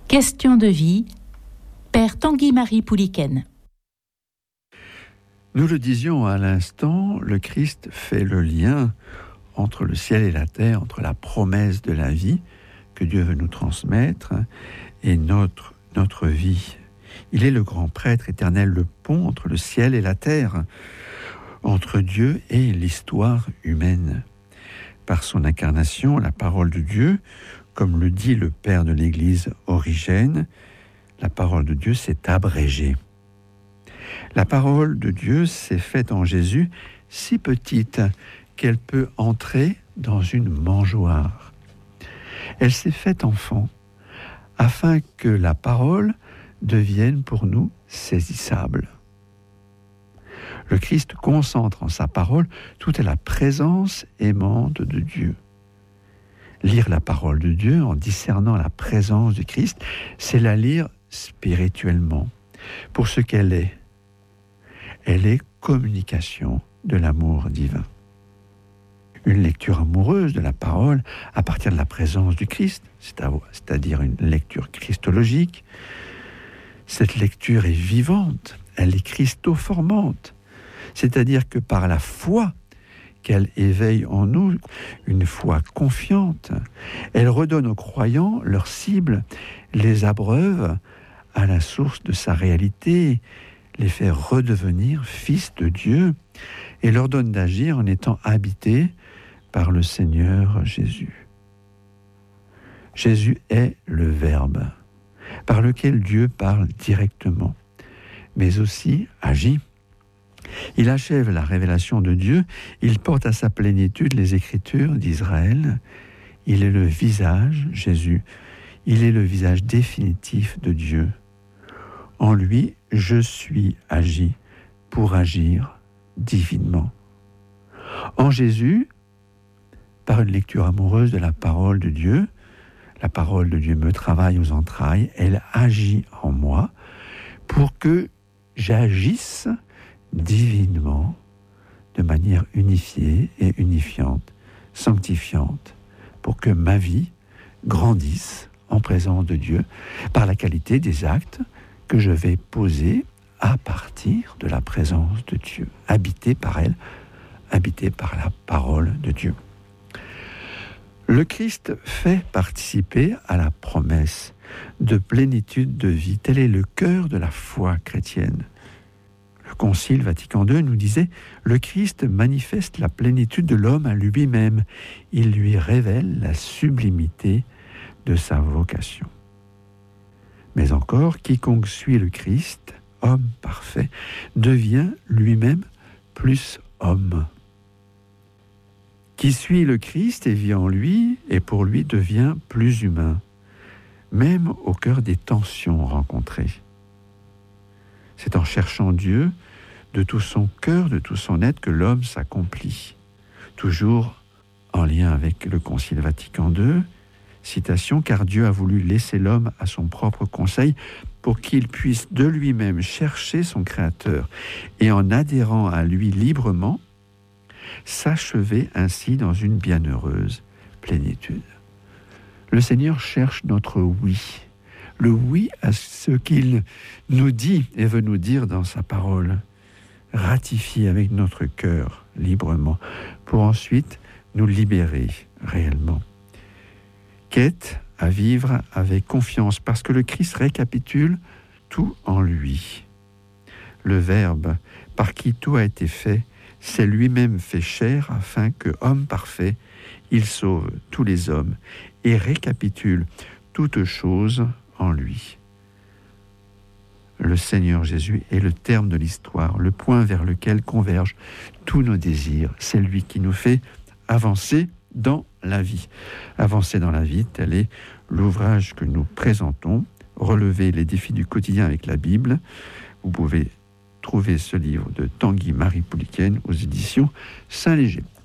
Question de vie, Père Tanguy-Marie Pouliken. Nous le disions à l'instant, le Christ fait le lien entre le ciel et la terre, entre la promesse de la vie que Dieu veut nous transmettre et notre vie. Il est le grand prêtre éternel, le pont entre le ciel et la terre, entre Dieu et l'histoire humaine. Par son incarnation, la parole de Dieu, comme le dit le père de l'Église Origène, la parole de Dieu s'est abrégée. La parole de Dieu s'est faite en Jésus si petite qu'elle peut entrer dans une mangeoire. Elle s'est faite enfant, afin que la parole devienne pour nous saisissable. Le Christ concentre en sa parole toute la présence aimante de Dieu. Lire la parole de Dieu en discernant la présence du Christ, c'est la lire spirituellement, pour ce qu'elle est. Elle est communication de l'amour divin. Une lecture amoureuse de la parole à partir de la présence du Christ, c'est-à-dire une lecture christologique. Cette lecture est vivante, elle est christoformante, c'est-à-dire que par la foi qu'elle éveille en nous, une foi confiante, elle redonne aux croyants leur cible, les abreuve à la source de sa réalité, les fait redevenir fils de Dieu et leur donne d'agir en étant habités par le Seigneur Jésus. Jésus est le Verbe, par lequel Dieu parle directement, mais aussi agit. Il achève la révélation de Dieu, il porte à sa plénitude les Écritures d'Israël. Il est le visage, Jésus, il est le visage définitif de Dieu. En lui, je suis agi pour agir divinement. En Jésus, par une lecture amoureuse de la parole de Dieu, la parole de Dieu me travaille aux entrailles, elle agit en moi pour que j'agisse divinement, de manière unifiée et unifiante, sanctifiante, pour que ma vie grandisse en présence de Dieu par la qualité des actes que je vais poser à partir de la présence de Dieu, habité par elle, habité par la parole de Dieu. Le Christ fait participer à la promesse de plénitude de vie. Tel est le cœur de la foi chrétienne. Le Concile Vatican II nous disait « Le Christ manifeste la plénitude de l'homme à lui-même. Il lui révèle la sublimité de sa vocation. » Mais encore, quiconque suit le Christ, homme parfait, devient lui-même plus homme. Qui suit le Christ et vit en lui, et pour lui devient plus humain, même au cœur des tensions rencontrées. C'est en cherchant Dieu de tout son cœur, de tout son être, que l'homme s'accomplit. Toujours en lien avec le Concile Vatican II, citation, « Car Dieu a voulu laisser l'homme à son propre conseil pour qu'il puisse de lui-même chercher son Créateur et en adhérant à lui librement, s'achever ainsi dans une bienheureuse plénitude. » Le Seigneur cherche notre oui, le oui à ce qu'il nous dit et veut nous dire dans sa parole, ratifié avec notre cœur librement, pour ensuite nous libérer réellement. Quête à vivre avec confiance, parce que le Christ récapitule tout en lui. Le Verbe, par qui tout a été fait, s'est lui-même fait chair, afin que, homme parfait, il sauve tous les hommes et récapitule toutes choses en lui. Le Seigneur Jésus est le terme de l'histoire, le point vers lequel convergent tous nos désirs. C'est lui qui nous fait avancer dans la vie. Avancer dans la vie, tel est l'ouvrage que nous présentons, Relever les défis du quotidien avec la Bible. Vous pouvez trouver ce livre de Tanguy-Marie Pouliken aux éditions Saint-Léger.